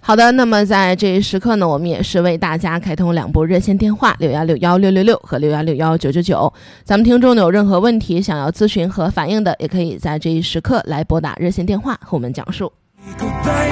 好的，那么在这一时刻呢，我们也是为大家开通2部热线电话，61616666和61619999。咱们听众呢有任何问题想要咨询和反映的，也可以在这一时刻来拨打热线电话和我们讲述。